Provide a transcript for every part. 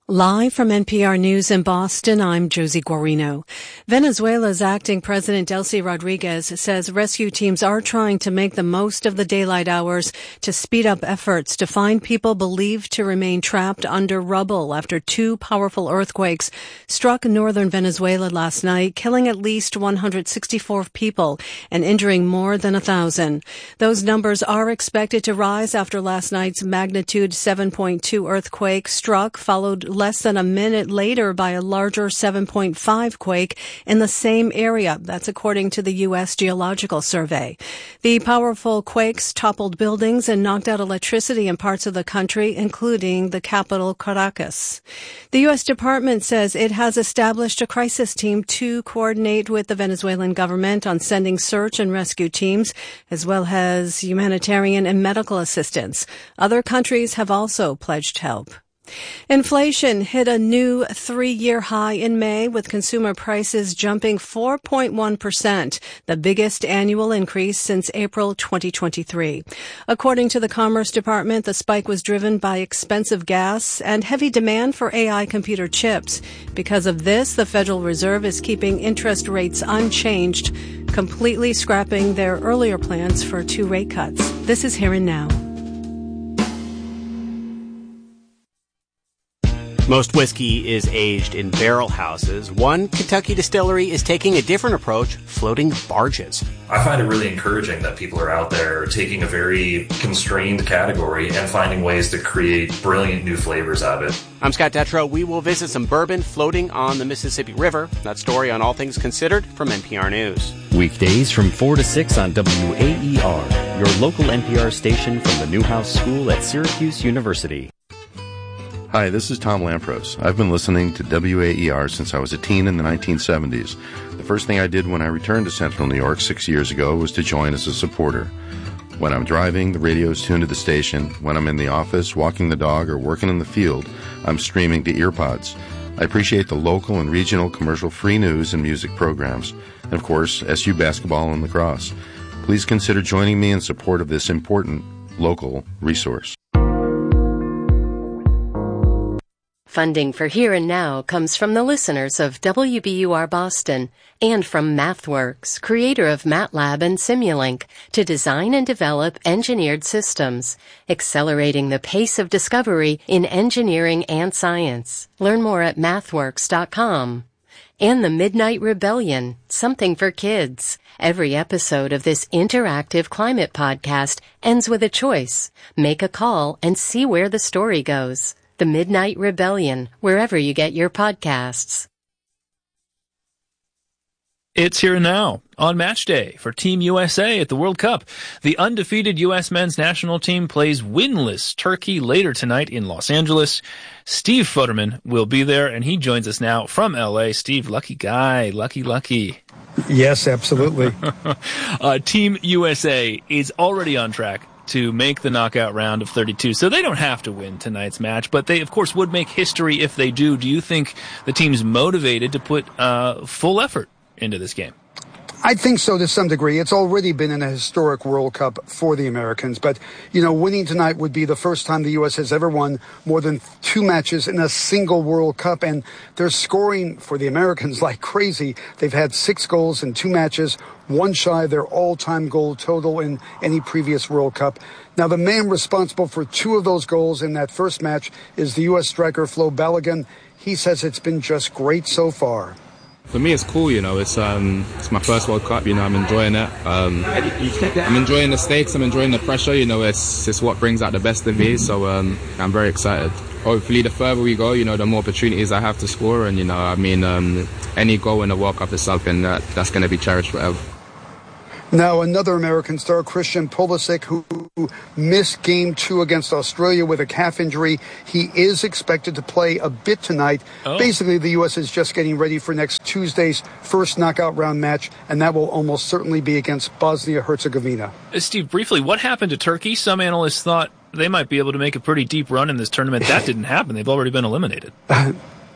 Live from NPR News in Boston, I'm Josie Guarino. Venezuela's acting president Delcy Rodriguez says rescue teams are trying to make the most of the daylight hours to speed up efforts to find people believed to remain trapped under rubble after two powerful earthquakes struck northern Venezuela last night, killing at least 164 people and injuring more than 1,000. Those numbers are expected to rise after last night's magnitude 7.2 earthquake struck, followed less than a minute later by a larger 7.5 quake in the same area. That's according to the U.S. Geological Survey. The powerful quakes toppled buildings and knocked out electricity in parts of the country, including the capital, Caracas. The U.S. Department says it has established a crisis team to coordinate with the Venezuelan government on sending search and rescue teams, as well as humanitarian and medical assistance. Other countries have also pledged help. Inflation hit a new 3-year high in May, with consumer prices jumping 4.1%, the biggest annual increase since April 2023. According to the Commerce Department, the spike was driven by expensive gas and heavy demand for AI computer chips. Because of this, the Federal Reserve is keeping interest rates unchanged, completely scrapping their earlier plans for 2 rate cuts. This is Here and Now. Most whiskey is aged in barrel houses. One Kentucky distillery is taking a different approach, floating barges. I find it really encouraging that people are out there taking a very constrained category and finding ways to create brilliant new flavors out of it. I'm Scott Detrow. We will visit some bourbon floating on the Mississippi River. That story on All Things Considered from NPR News. Weekdays from 4 to 6 on WAER, your local NPR station from the Newhouse School at Syracuse University. Hi, this is Tom Lampros. I've been listening to WAER since I was a teen in the 1970s. The first thing I did when I returned to Central New York 6 years ago was to join as a supporter. When I'm driving, the radio is tuned to the station. When I'm in the office, walking the dog, or working in the field, I'm streaming to earpods. I appreciate the local and regional commercial-free news and music programs. And, of course, SU basketball and lacrosse. Please consider joining me in support of this important local resource. Funding for Here and Now comes from the listeners of WBUR Boston and from MathWorks, creator of MATLAB and Simulink, to design and develop engineered systems, accelerating the pace of discovery in engineering and science. Learn more at mathworks.com. And the Midnight Rebellion, something for kids. Every episode of this interactive climate podcast ends with a choice. Make a call and see where the story goes. The Midnight Rebellion, wherever you get your podcasts. It's Here and Now on Match Day for Team USA at the World Cup. The undefeated U.S. men's national team plays winless Turkey later tonight in Los Angeles. Steve Futterman will be there, and he joins us now from L.A. Steve, lucky guy, lucky. Yes, absolutely. Team USA is already on track to make the knockout round of 32. So they don't have to win tonight's match, but they, of course, would make history if they do. Do you think the team's motivated to put full effort into this game? I think so to some degree. It's already been in a historic World Cup for the Americans. But, winning tonight would be the first time the U.S. has ever won more than 2 matches in a single World Cup. And they're scoring for the Americans like crazy. They've had 6 goals in 2 matches, 1 shy of their all-time goal total in any previous World Cup. Now, the man responsible for 2 of those goals in that first match is the U.S. striker Flo Balogun. He says it's been just great so far. For me, it's cool, It's my first World Cup, I'm enjoying it. I'm enjoying the stakes. I'm enjoying the pressure, It's what brings out the best in me. So I'm very excited. Hopefully, the further we go, the more opportunities I have to score. And, any goal in the World Cup is something that's going to be cherished forever. Now, another American star, Christian Pulisic, who missed Game 2 against Australia with a calf injury. He is expected to play a bit tonight. Basically, the U.S. is just getting ready for next Tuesday's first knockout round match, and that will almost certainly be against Bosnia-Herzegovina. Steve, briefly, what happened to Turkey? Some analysts thought they might be able to make a pretty deep run in this tournament. That didn't happen. They've already been eliminated.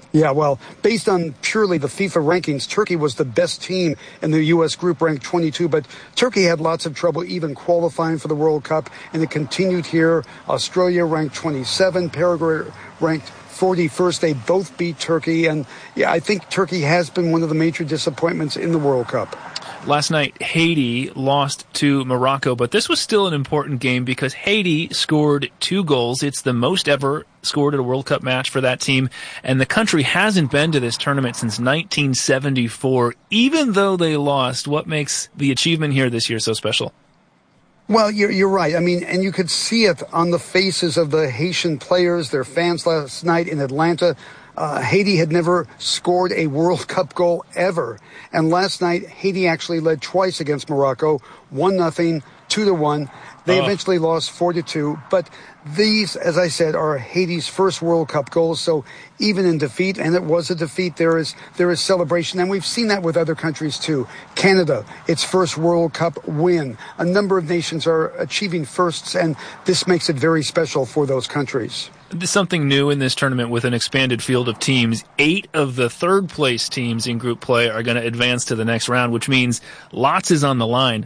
Yeah, well, based on purely the FIFA rankings, Turkey was the best team in the U.S. group, ranked 22, but Turkey had lots of trouble even qualifying for the World Cup, and it continued here. Australia ranked 27, Paraguay ranked 41st. They both beat Turkey, and yeah, I think Turkey has been one of the major disappointments in the World Cup. Last night, Haiti lost to Morocco, but this was still an important game because Haiti scored 2 goals. It's the most ever scored at a World Cup match for that team, and the country hasn't been to this tournament since 1974. Even though they lost, what makes the achievement here this year so special? Well, you're right. I mean, and you could see it on the faces of the Haitian players, their fans last night in Atlanta. Haiti had never scored a World Cup goal ever. And last night, Haiti actually led twice against Morocco, 1-0, 2-1. They eventually lost 4-2. But these, as I said, are Haiti's first World Cup goals. So even in defeat, and it was a defeat, there is celebration. And we've seen that with other countries too. Canada, its first World Cup win. A number of nations are achieving firsts, and this makes it very special for those countries. There's something new in this tournament with an expanded field of teams. 8 of the third-place teams in group play are going to advance to the next round, which means lots on the line.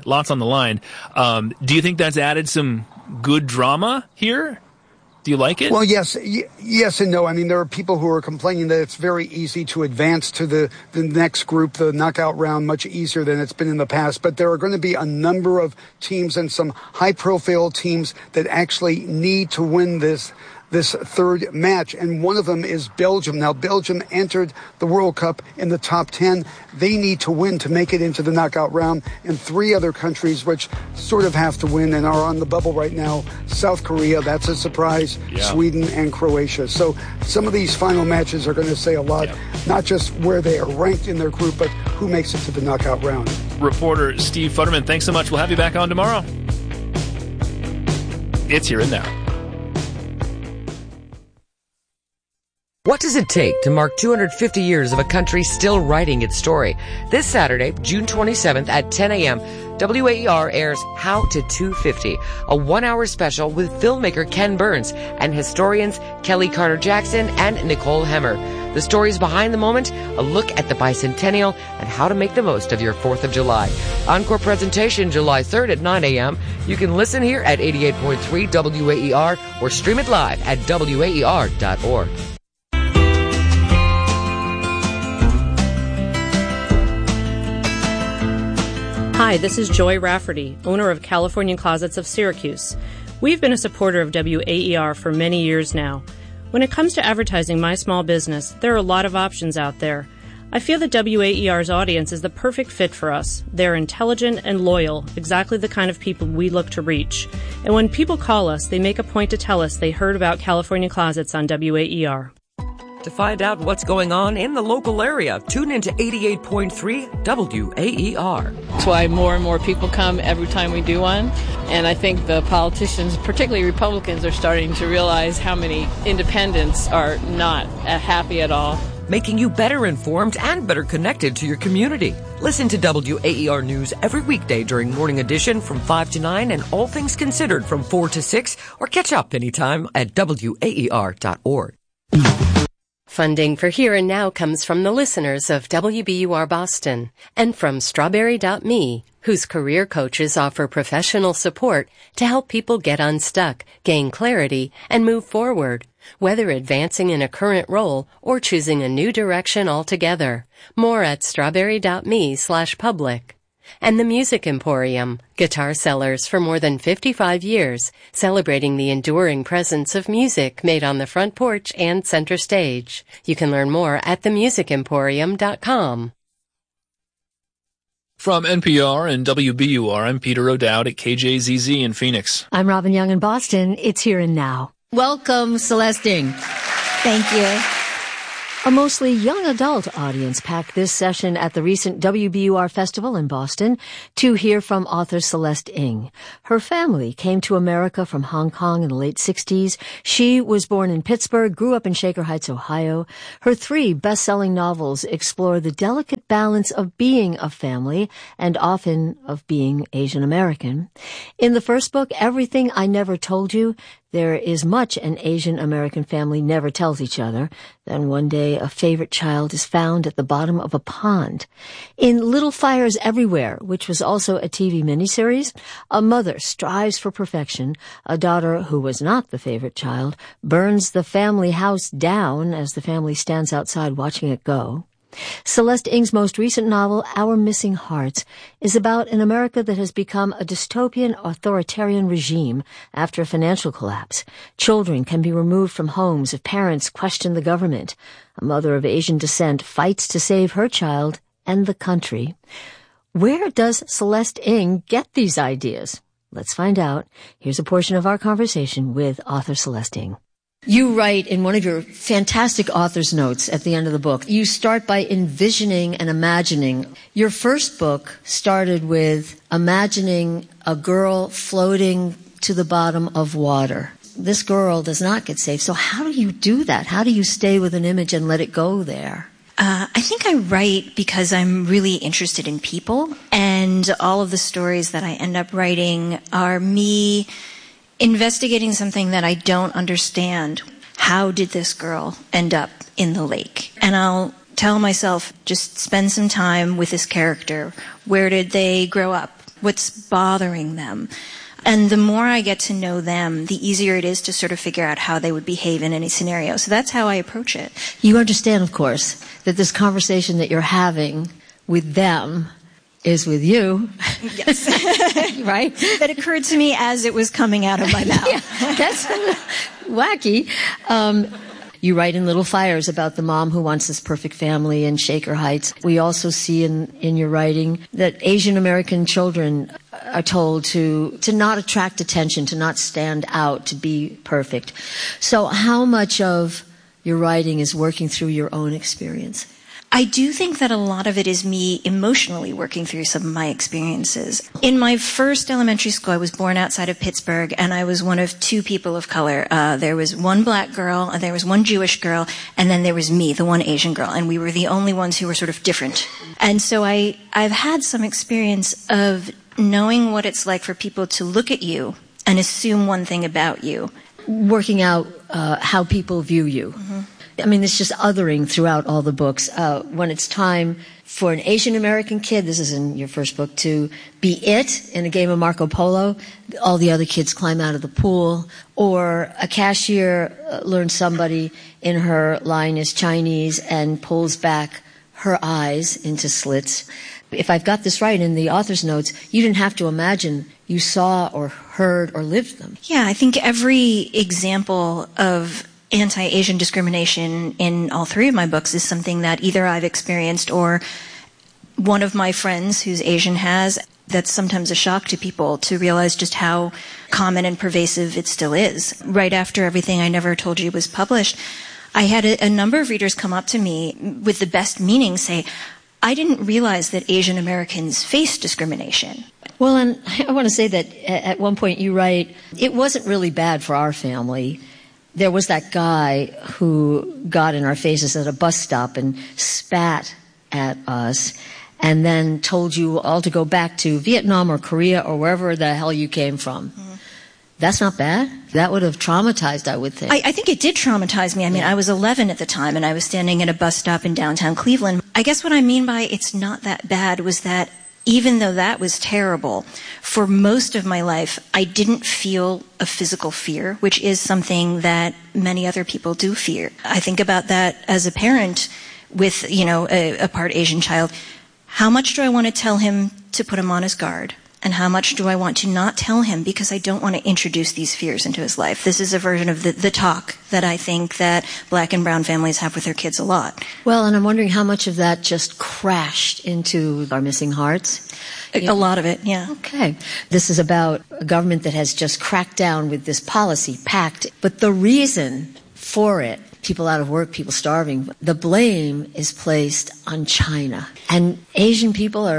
Do you think that's added some good drama here? Do you like it? Well, yes and no. I mean, there are people who are complaining that it's very easy to advance to the next group, the knockout round, much easier than it's been in the past. But there are going to be a number of teams and some high-profile teams that actually need to win this third match, and one of them is Belgium. Now, Belgium entered the World Cup in the top 10. They need to win to make it into the knockout round, and 3 other countries which sort of have to win and are on the bubble right now: South Korea, that's a surprise, Sweden, and Croatia. So some of these final matches are going to say a lot, not just where they are ranked in their group, but who makes it to the knockout round. Reporter Steve Futterman, thanks so much. We'll have you back on tomorrow. It's Here and Now. What does it take to mark 250 years of a country still writing its story? This Saturday, June 27th at 10 a.m., WAER airs How to 250, a 1-hour special with filmmaker Ken Burns and historians Kelly Carter-Jackson and Nicole Hemmer. The stories behind the moment, a look at the bicentennial, and how to make the most of your 4th of July. Encore presentation July 3rd at 9 a.m. You can listen here at 88.3 WAER or stream it live at WAER.org. Hi, this is Joy Rafferty, owner of California Closets of Syracuse. We've been a supporter of WAER for many years now. When it comes to advertising my small business, there are a lot of options out there. I feel that WAER's audience is the perfect fit for us. They're intelligent and loyal, exactly the kind of people we look to reach. And when people call us, they make a point to tell us they heard about California Closets on WAER. To find out what's going on in the local area, tune into 88.3 WAER. That's why more and more people come every time we do one. And I think the politicians, particularly Republicans, are starting to realize how many independents are not happy at all. Making you better informed and better connected to your community. Listen to WAER News every weekday during Morning Edition from 5 to 9 and All Things Considered from 4 to 6, or catch up anytime at WAER.org. Funding for Here and Now comes from the listeners of WBUR Boston and from Strawberry.me, whose career coaches offer professional support to help people get unstuck, gain clarity, and move forward, whether advancing in a current role or choosing a new direction altogether. More at strawberry.me/public. And the Music Emporium, guitar sellers for more than 55 years, celebrating the enduring presence of music made on the front porch and center stage. You can learn more at themusicemporium.com. From NPR and WBUR, I'm Peter O'Dowd at KJZZ in Phoenix. I'm Robin Young in Boston. It's Here and Now. Welcome, Celeste Ng. Thank you. A mostly young adult audience packed this session at the recent WBUR Festival in Boston to hear from author Celeste Ng. Her family came to America from Hong Kong in the late 60s. She was born in Pittsburgh, grew up in Shaker Heights, Ohio. Her 3 best-selling novels explore the delicate balance of being a family and often of being Asian American. In the first book, Everything I Never Told You, There is much an Asian American family never tells each other. Then one day a favorite child is found at the bottom of a pond. In Little Fires Everywhere, which was also a TV miniseries, a mother strives for perfection. A daughter, who was not the favorite child, burns the family house down as the family stands outside watching it go. Celeste Ng's most recent novel, Our Missing Hearts, is about an America that has become a dystopian authoritarian regime after a financial collapse. Children can be removed from homes if parents question the government. A mother of Asian descent fights to save her child and the country. Where does Celeste Ng get these ideas? Let's find out. Here's a portion of our conversation with author Celeste Ng. You write in one of your fantastic author's notes at the end of the book, you start by envisioning and imagining. Your first book started with imagining a girl floating to the bottom of water. This girl does not get saved. So how do you do that? How do you stay with an image and let it go there? I think I write because I'm really interested in people, and all of the stories that I end up writing are me investigating something that I don't understand. How did this girl end up in the lake? And I'll tell myself, just spend some time with this character. Where did they grow up? What's bothering them? And the more I get to know them, the easier it is to sort of figure out how they would behave in any scenario. So that's how I approach it. You understand, of course, that this conversation that you're having with them is with you. Yes. Right? That occurred to me as it was coming out of my mouth. Yeah, that's wacky. You write in Little Fires about the mom who wants this perfect family in Shaker Heights. We also see in your writing that Asian American children are told to not attract attention, to not stand out, to be perfect. So how much of your writing is working through your own experience? I do think that a lot of it is me emotionally working through some of my experiences. In my first elementary school, I was born outside of Pittsburgh, and I was one of two people of color. There was one black girl, and there was one Jewish girl, and then there was me, the one Asian girl, and we were the only ones who were sort of different. And so I've had some experience of knowing what it's like for people to look at you and assume one thing about you. Working out how people view you. Mm-hmm. I mean, it's just othering throughout all the books. When it's time for an Asian American kid, this is in your first book, to be it in a game of Marco Polo, all the other kids climb out of the pool. Or a cashier learns somebody in her line is Chinese and pulls back her eyes into slits. If I've got this right in the author's notes, you didn't have to imagine you saw or heard or lived them. Yeah, I think every example of anti-Asian discrimination in all three of my books is something that either I've experienced or one of my friends who's Asian has. That's sometimes a shock to people to realize just how common and pervasive it still is. Right after Everything I Never Told You was published, I had a number of readers come up to me with the best meaning say, I didn't realize that Asian Americans face discrimination. Well, and I want to say that at one point you write, it wasn't really bad for our family. There was that guy who got in our faces at a bus stop and spat at us and then told you all to go back to Vietnam or Korea or wherever the hell you came from. Mm-hmm. That's not bad. That would have traumatized, I would think. I think it did traumatize me. I mean, I was 11 at the time, and I was standing at a bus stop in downtown Cleveland. I guess what I mean by it's not that bad was that even though that was terrible, for most of my life, I didn't feel a physical fear, which is something that many other people do fear. I think about that as a parent with, a part Asian child. How much do I want to tell him to put him on his guard? And how much do I want to not tell him because I don't want to introduce these fears into his life? This is a version of the talk that I think that black and brown families have with their kids a lot. Well, and I'm wondering how much of that just crashed into Our Missing Hearts. A lot of it, yeah. Okay. This is about a government that has just cracked down with this policy, pact. But the reason for it, people out of work, people starving, the blame is placed on China. And Asian people are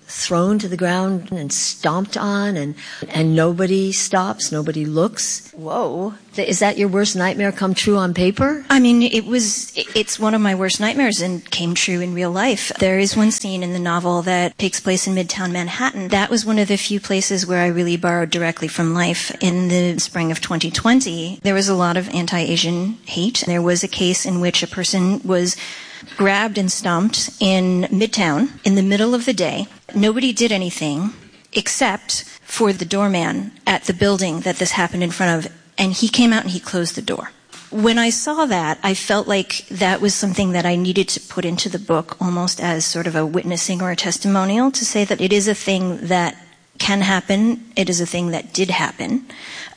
thrown to the ground and stomped on, and nobody stops, nobody looks. Whoa. Is that your worst nightmare come true on paper? I mean, it's one of my worst nightmares and came true in real life. There is one scene in the novel that takes place in Midtown Manhattan. That was one of the few places where I really borrowed directly from life. In the spring of 2020, there was a lot of anti-Asian hate. There was a case in which a person was grabbed and stomped in Midtown in the middle of the day. Nobody did anything except for the doorman at the building that this happened in front of, and he came out and he closed the door. When I saw that, I felt like that was something that I needed to put into the book almost as sort of a witnessing or a testimonial to say that it is a thing that can happen, it is a thing that did happen,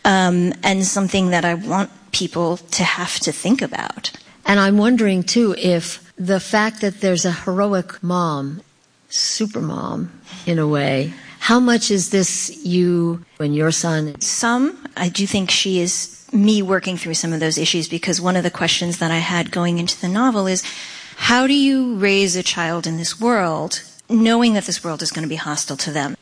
and something that I want people to have to think about. And I'm wondering, too, if the fact that there's a heroic mom, super mom, in a way, how much is this you and your son? Some. I do think she is me working through some of those issues, because one of the questions that I had going into the novel is, how do you raise a child in this world knowing that this world is going to be hostile to them?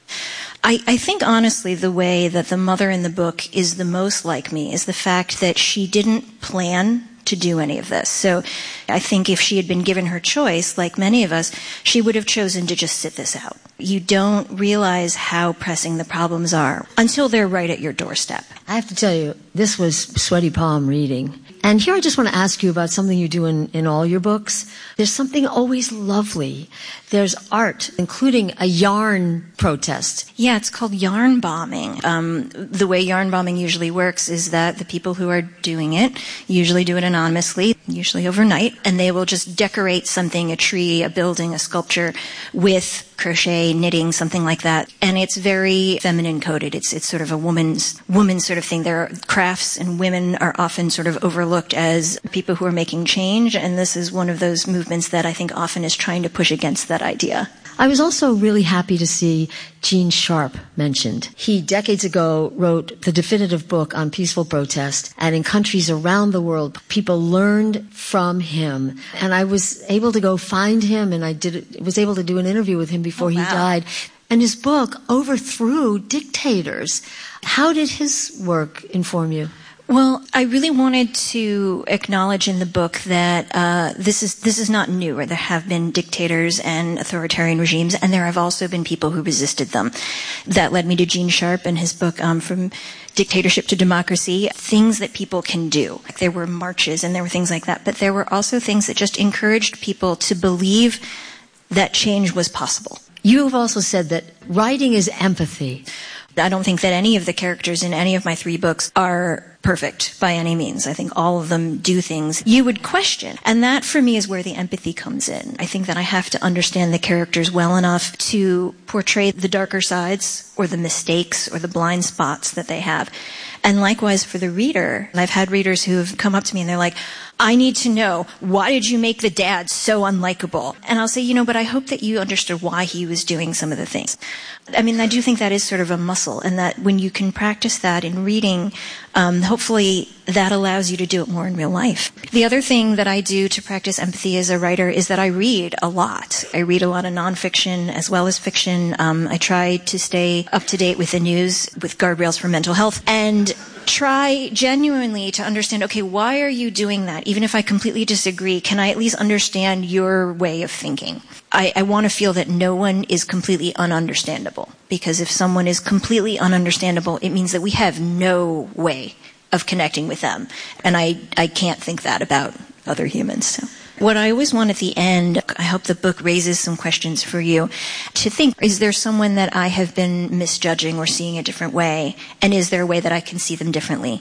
I think, honestly, the way that the mother in the book is the most like me is the fact that she didn't plan to do any of this. So I think if she had been given her choice, like many of us, she would have chosen to just sit this out. You don't realize how pressing the problems are until they're right at your doorstep. I have to tell you, this was sweaty palm reading. And here I just want to ask you about something you do in all your books. There's something always lovely. There's art, including a yarn protest. Yeah, it's called yarn bombing. The way yarn bombing usually works is that the people who are doing it usually do it anonymously, usually overnight, and they will just decorate something, a tree, a building, a sculpture, with crochet, knitting, something like that. And it's very feminine coded. It's sort of a woman's sort of thing. There are crafts, and women are often sort of overlooked as people who are making change, and this is one of those movements that I think often is trying to push against that idea. I was also really happy to see Gene Sharp mentioned. He, decades ago, wrote the definitive book on peaceful protest, and in countries around the world, people learned from him. And I was able to go find him, and I was able to do an interview with him before he died. And his book overthrew dictators. How did his work inform you? Well, I really wanted to acknowledge in the book that this is not new. There have been dictators and authoritarian regimes, and there have also been people who resisted them. That led me to Gene Sharp and his book, From Dictatorship to Democracy, things that people can do. There were marches and there were things like that, but there were also things that just encouraged people to believe that change was possible. You have also said that writing is empathy. I don't think that any of the characters in any of my 3 books are perfect by any means. I think all of them do things you would question. And that, for me, is where the empathy comes in. I think that I have to understand the characters well enough to portray the darker sides or the mistakes or the blind spots that they have. And likewise for the reader. I've had readers who have come up to me and they're like, I need to know, why did you make the dad so unlikable? And I'll say, but I hope that you understood why he was doing some of the things. I mean, I do think that is sort of a muscle, and that when you can practice that in reading, hopefully that allows you to do it more in real life. The other thing that I do to practice empathy as a writer is that I read a lot. I read a lot of nonfiction as well as fiction. I try to stay up to date with the news, with guardrails for mental health, and try genuinely to understand, okay, why are you doing that? Even if I completely disagree, can I at least understand your way of thinking? I want to feel that no one is completely ununderstandable, because if someone is completely ununderstandable, it means that we have no way of connecting with them. And I can't think that about other humans. So what I always want at the end, I hope the book raises some questions for you to think, is there someone that I have been misjudging or seeing a different way? And is there a way that I can see them differently?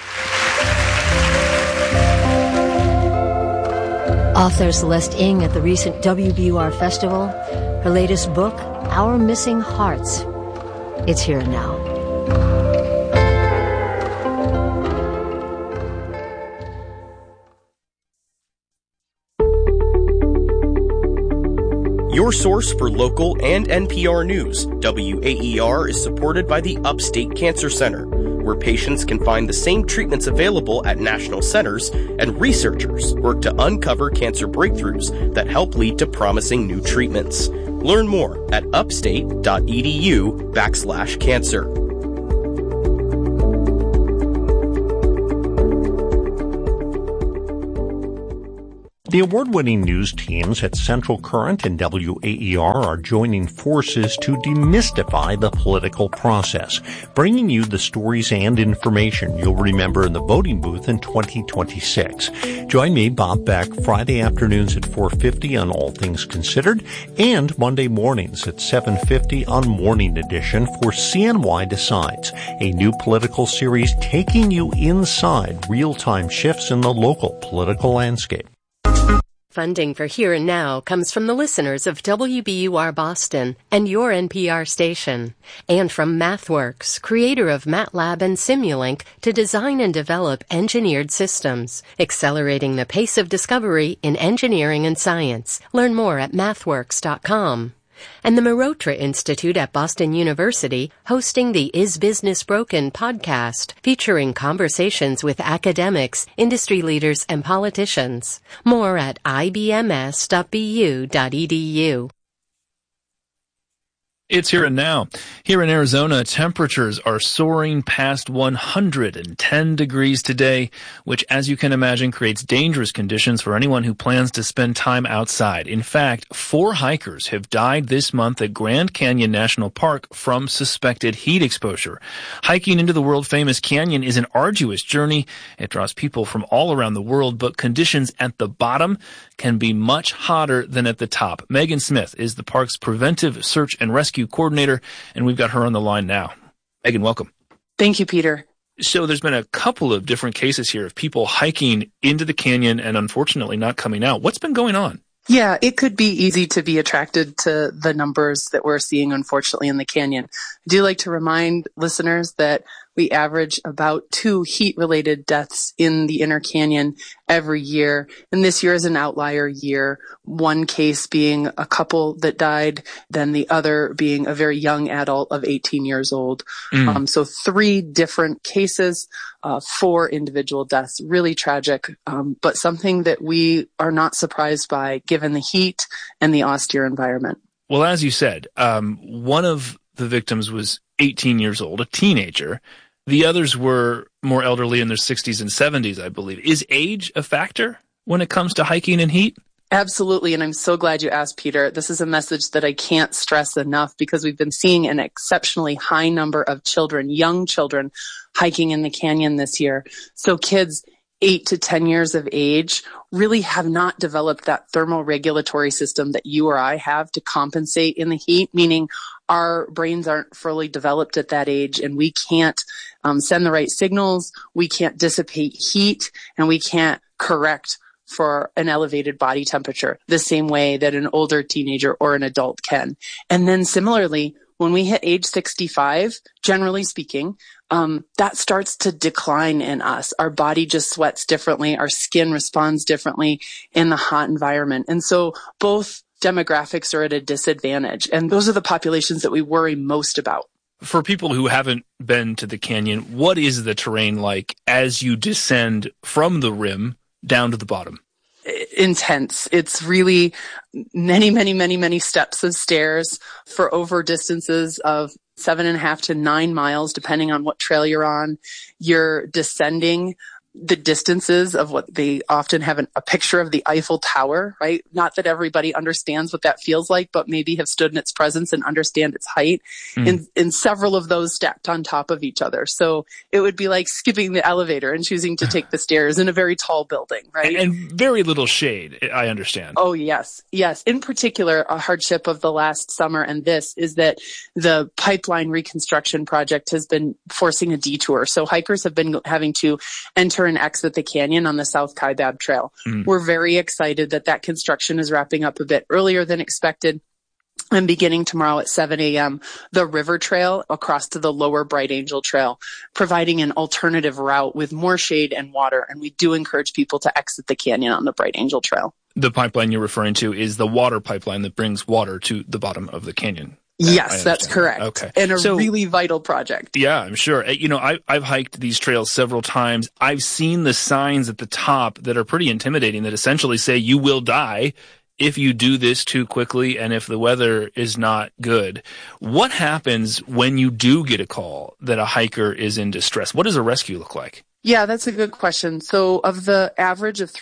Author Celeste Ng at the recent WBUR Festival. Her latest book, Our Missing Hearts. It's here now. Your source for local and NPR news, WAER is supported by the Upstate Cancer Center, where patients can find the same treatments available at national centers, and researchers work to uncover cancer breakthroughs that help lead to promising new treatments. Learn more at upstate.edu/cancer. The award-winning news teams at Central Current and WAER are joining forces to demystify the political process, bringing you the stories and information you'll remember in the voting booth in 2026. Join me, Bob Beck, Friday afternoons at 4:50 on All Things Considered, and Monday mornings at 7:50 on Morning Edition for CNY Decides, a new political series taking you inside real-time shifts in the local political landscape. Funding for Here and Now comes from the listeners of WBUR Boston and your NPR station, and from MathWorks, creator of MATLAB and Simulink, to design and develop engineered systems, accelerating the pace of discovery in engineering and science. Learn more at mathworks.com. And the Marotra Institute at Boston University, hosting the Is Business Broken podcast, featuring conversations with academics, industry leaders, and politicians. More at ibms.bu.edu. It's Here and Now. Here in Arizona, temperatures are soaring past 110 degrees today, which, as you can imagine, creates dangerous conditions for anyone who plans to spend time outside. In fact, 4 hikers have died this month at Grand Canyon National Park from suspected heat exposure. Hiking into the world-famous canyon is an arduous journey. It draws people from all around the world, but conditions at the bottom can be much hotter than at the top. Megan Smith is the park's preventive search and rescue coordinator, and we've got her on the line now. Megan, welcome. Thank you, Peter. So there's been a couple of different cases here of people hiking into the canyon and unfortunately not coming out. What's been going on? Yeah, it could be easy to be attracted to the numbers that we're seeing, unfortunately, in the canyon. I do like to remind listeners that we average about 2 heat-related deaths in the inner canyon every year. And this year is an outlier year, one case being a couple that died, then the other being a very young adult of 18 years old. So 3 different cases, 4 individual deaths, really tragic, but something that we are not surprised by given the heat and the austere environment. Well, as you said, one of the victims was 18 years old, a teenager. The others were more elderly in their 60s and 70s, I believe. Is age a factor when it comes to hiking in heat? Absolutely, and I'm so glad you asked, Peter. This is a message that I can't stress enough because we've been seeing an exceptionally high number of children, young children, hiking in the canyon this year. So kids 8 to 10 years of age really have not developed that thermoregulatory system that you or I have to compensate in the heat, meaning our brains aren't fully developed at that age, and we can't send the right signals, we can't dissipate heat, and we can't correct for an elevated body temperature the same way that an older teenager or an adult can. And then similarly, when we hit age 65, generally speaking, that starts to decline in us. Our body just sweats differently. Our skin responds differently in the hot environment. And so both demographics are at a disadvantage. And those are the populations that we worry most about. For people who haven't been to the canyon, what is the terrain like as you descend from the rim down to the bottom? Intense. It's really many steps of stairs for over distances of 7.5 to 9 miles, depending on what trail you're on. You're descending the distances of what they often have a picture of the Eiffel Tower, right? Not that everybody understands what that feels like, but maybe have stood in its presence and understand its height. And several of those stacked on top of each other. So it would be like skipping the elevator and choosing to take the stairs in a very tall building, right? And very little shade, I understand. Oh, yes. Yes. In particular, a hardship of the last summer and this is that the pipeline reconstruction project has been forcing a detour. So hikers have been having to enter and exit the canyon on the South Kaibab Trail. We're very excited that construction is wrapping up a bit earlier than expected. And beginning tomorrow at 7 a.m., the River Trail across to the lower Bright Angel Trail, providing an alternative route with more shade and water. And we do encourage people to exit the canyon on the Bright Angel Trail. The pipeline you're referring to is the water pipeline that brings water to the bottom of the canyon. Yes, that's correct. Okay. And a really vital project. Yeah, I'm sure. You know, I've hiked these trails several times. I've seen the signs at the top that are pretty intimidating that essentially say you will die if you do this too quickly and if the weather is not good, what happens when you do get a call that a hiker is in distress? What does a rescue look like? Yeah, that's a good question. So of the average of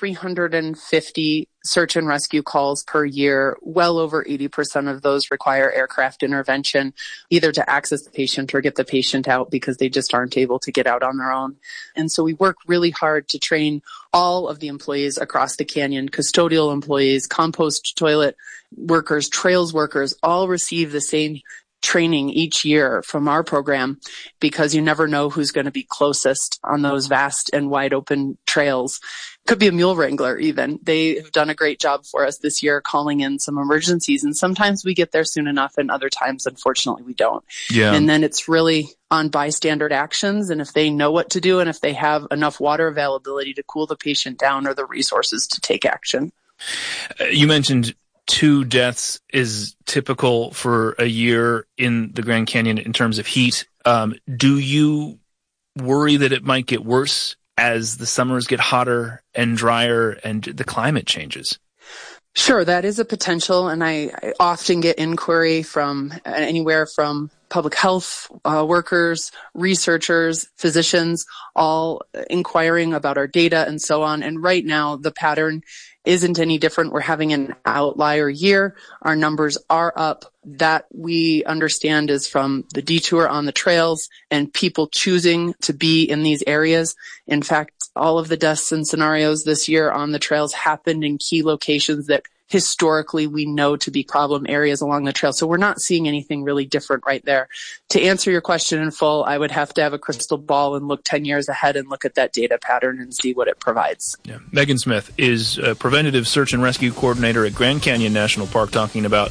350 search and rescue calls per year, well over 80% of those require aircraft intervention, either to access the patient or get the patient out because they just aren't able to get out on their own. And so we work really hard to train all of the employees across the canyon, custodial employees, compost toilet workers, trails workers, all receive the same training each year from our program, because you never know who's going to be closest on those vast and wide open trails. Could be a mule wrangler even. They have done a great job for us this year calling in some emergencies, and sometimes we get there soon enough and other times, unfortunately, we don't. Yeah. And then it's really on bystander actions, and if they know what to do and if they have enough water availability to cool the patient down or the resources to take action. You mentioned 2 deaths is typical for a year in the Grand Canyon in terms of heat. Do you worry that it might get worse as the summers get hotter and drier and the climate changes? Sure, that is a potential, and I often get inquiry from anywhere from public health workers, researchers, physicians, all inquiring about our data and so on. And right now, the pattern isn't any different. We're having an outlier year. Our numbers are up. That we understand is from the detour on the trails and people choosing to be in these areas. In fact, all of the deaths and scenarios this year on the trails happened in key locations that historically we know to be problem areas along the trail. So we're not seeing anything really different right there. To answer your question in full, I would have to have a crystal ball and look 10 years ahead and look at that data pattern and see what it provides. Yeah. Megan Smith is a preventative search and rescue coordinator at Grand Canyon National Park, talking about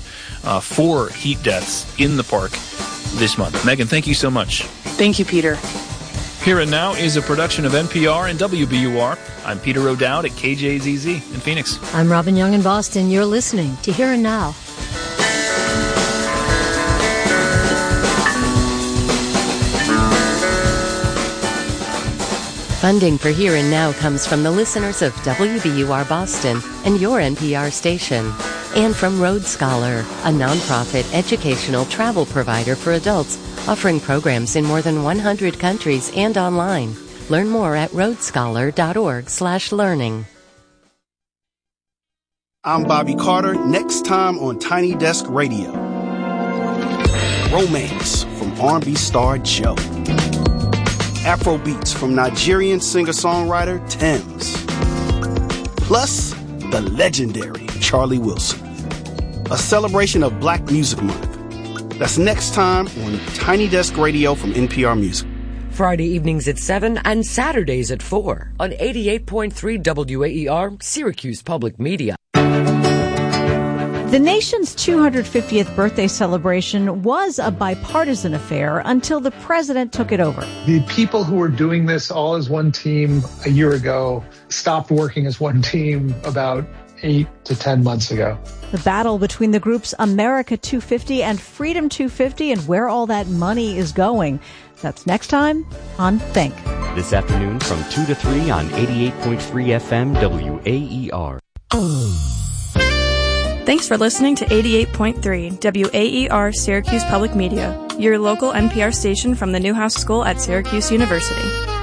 4 heat deaths in the park this month. Megan, thank you so much. Thank you, Peter. Here and Now is a production of NPR and WBUR. I'm Peter O'Dowd at KJZZ in Phoenix. I'm Robin Young in Boston. You're listening to Here and Now. Funding for Here and Now comes from the listeners of WBUR Boston and your NPR station, and from Road Scholar, a nonprofit educational travel provider for adults offering programs in more than 100 countries and online. Learn more at roadscholar.org/learning. I'm Bobby Carter. Next time on Tiny Desk Radio. Romance from R&B star Joe. Afro beats from Nigerian singer-songwriter Tems. Plus, the legendary Charlie Wilson. A celebration of Black Music Month. That's next time on Tiny Desk Radio from NPR Music. Friday evenings at 7 and Saturdays at 4 on 88.3 WAER, Syracuse Public Media. The nation's 250th birthday celebration was a bipartisan affair until the president took it over. The people who were doing this all as one team a year ago stopped working as one team about 8 to 10 months ago. The battle between the groups America 250 and Freedom 250 and where all that money is going. That's next time on Think. This afternoon from 2 to 3 on 88.3 FM WAER. Thanks for listening to 88.3 WAER Syracuse Public Media, your local NPR station from the Newhouse School at Syracuse University.